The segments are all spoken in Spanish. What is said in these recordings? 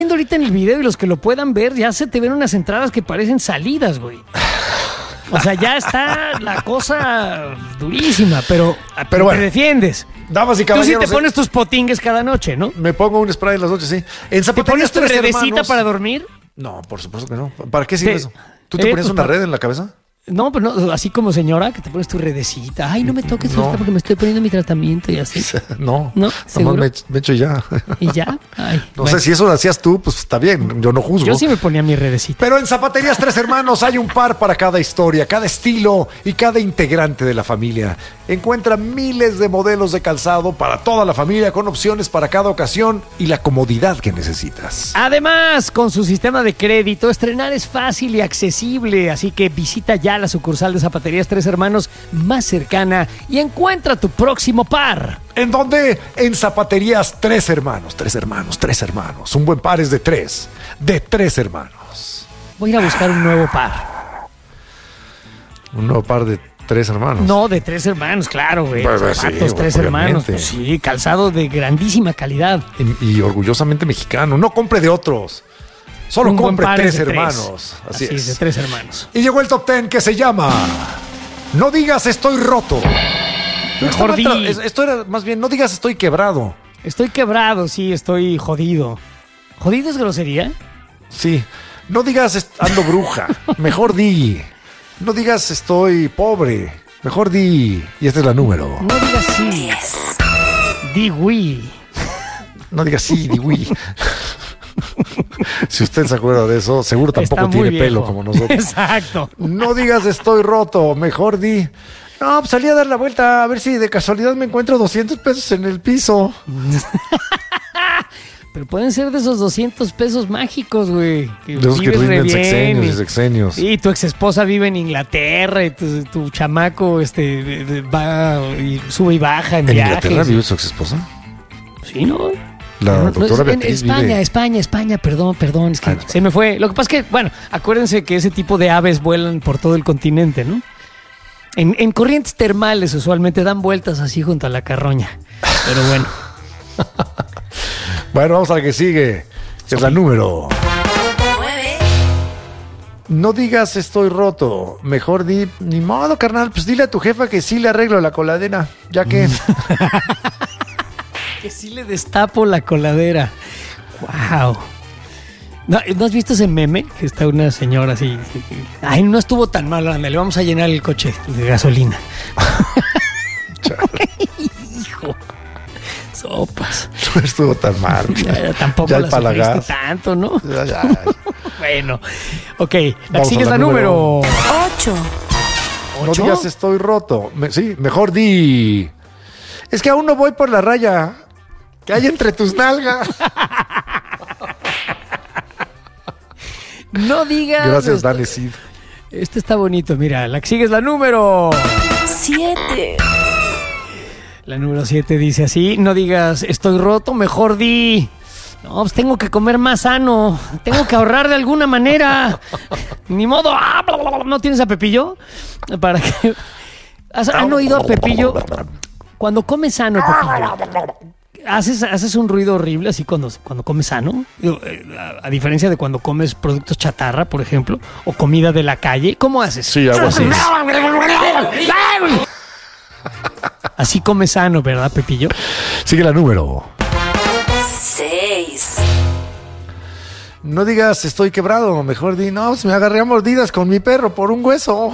viendo ahorita en el video y los que lo puedan ver, ya se te ven unas entradas que parecen salidas, güey. O sea, ya está la cosa durísima, pero bueno, te defiendes. Damas y Tú caballeros. sí te pones tus potingues cada noche, ¿no? Me pongo un spray en las noches, sí. En ¿Te pones tu Tres redecita Hermanos. para dormir? No, por supuesto que no. ¿Para qué sirve eso? ¿Tú te ponías pues una para- red en la cabeza? No, pero no, así como señora, que te pones tu redecita. Ay, no me toques No. ahorita porque me estoy poniendo mi tratamiento y así. No. ¿No? ¿Seguro? Nomás me echo ya. ¿Y ya? Ay, No bueno. sé si eso lo hacías tú, pues está bien. Yo no juzgo. Yo sí me ponía mi redecita. Pero en Zapaterías Tres Hermanos hay un par para cada historia, cada estilo y cada integrante de la familia. Encuentra miles de modelos de calzado para toda la familia con opciones para cada ocasión y la comodidad que necesitas. Además, con su sistema de crédito, estrenar es fácil y accesible, así que visita ya la sucursal de Zapaterías Tres Hermanos más cercana y encuentra tu próximo par. ¿En dónde? En Zapaterías Tres Hermanos. Tres hermanos, tres hermanos. Un buen par es de tres. De tres hermanos. Voy a ir a buscar un nuevo par. Un nuevo par de tres hermanos. No, de Tres Hermanos, claro, güey. Pues, sí, Zapatos Tres obviamente. Hermanos. Pues sí, calzado de grandísima calidad. Y orgullosamente mexicano. No compre de otros. Solo Un buen compre par Tres es de Hermanos. Así es, de es. Tres Hermanos. Y llegó el top 10 que se llama No digas estoy roto. Mejor di. Esto era más bien, no digas estoy quebrado. Estoy quebrado, sí, estoy jodido. ¿Jodido es grosería? Sí. No digas ando bruja. Mejor di. No digas estoy pobre. Mejor di. Y esta es la número. No digas sí. Di oui. No digas sí, di oui. Si usted se acuerda de eso, seguro tampoco Está muy tiene viejo. pelo como nosotros. Exacto. No digas estoy roto, mejor di. No, pues salí a dar la vuelta a ver si de casualidad me encuentro 200 pesos en el piso. Pero pueden ser de esos 200 pesos mágicos, güey. De esos que vives re rinden bien sexenios y sexenios. Y tu ex esposa vive en Inglaterra y tu chamaco va y sube y baja en ¿En viajes. Inglaterra vive su ex esposa? Sí, ¿no? La No, doctora en Beatriz vive... España, perdón, es que Ah, se me fue. Lo que pasa es que, bueno, acuérdense que ese tipo de aves vuelan por todo el continente, ¿no? En corrientes termales usualmente dan vueltas así junto a la carroña. Pero bueno. Bueno, vamos a la que sigue. Es la número. 9, No digas estoy roto. Mejor di, ni modo, carnal. Pues dile a tu jefa que sí le arreglo la coladera. Ya que... Que sí le destapo la coladera. Wow. ¿No has visto ese meme? Que está una señora así. Ay, no estuvo tan mal, ándale, vamos a llenar el coche de gasolina. Hijo. Sopas. No estuvo tan mal. Tampoco Ya el la sufriste palagar. tanto, ¿no? Ya, ya. Bueno. Ok, la Vamos que sigue a es la la número 8, No 8. digas estoy roto. Sí, mejor di. Es que aún no voy por la raya. Que hay entre tus nalgas. No digas. Gracias, Dani Cid. Este está bonito, mira. La que sigue es la número 7, La número 7 dice así, no digas estoy roto, mejor di, no, pues tengo que comer más sano, tengo que ahorrar de alguna manera, ni modo, ¿no tienes a Pepillo? Para que... ¿Han oído a Pepillo? Cuando comes sano, Pepillo, ¿haces un ruido horrible así cuando comes sano? A diferencia de cuando comes productos chatarra, por ejemplo, o comida de la calle, ¿cómo haces? Sí, algo así. Así come sano, ¿verdad, Pepillo? Sigue la número. 6, No digas estoy quebrado. Mejor di, no, pues me agarré a mordidas con mi perro por un hueso.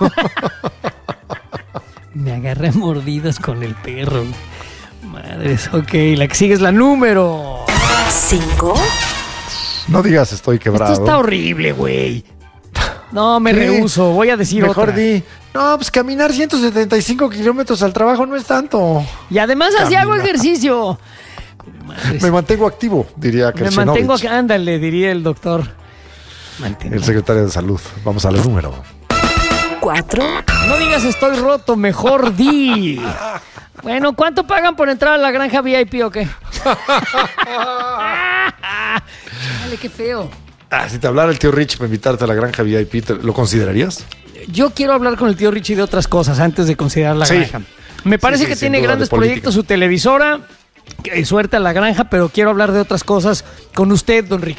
Me agarré a mordidas con el perro. Madres, ok, la que sigue es la número. 5, No digas estoy quebrado. Esto está horrible, güey. No, me Sí. rehúso, voy a decir Mejor otra. di, no, pues caminar 175 kilómetros al trabajo no es tanto. Y además así hago Camina. ejercicio. Madres, Me mantengo activo, diría me Kerchenovich, mantengo acá, ándale, diría el doctor. el secretario de Salud. Vamos al número. 4, No digas estoy roto, mejor di. Bueno, ¿cuánto pagan por entrar a la granja VIP o qué? Dale, qué feo. Si te hablara el tío Rich para invitarte a la granja VIP, ¿lo considerarías? Yo quiero hablar con el tío Richie de otras cosas antes de considerar la Sí. granja. Me parece Sí, que sin tiene duda, grandes de política. proyectos, su televisora. Suerte a la granja, pero quiero hablar de otras cosas con usted, don Ricardo.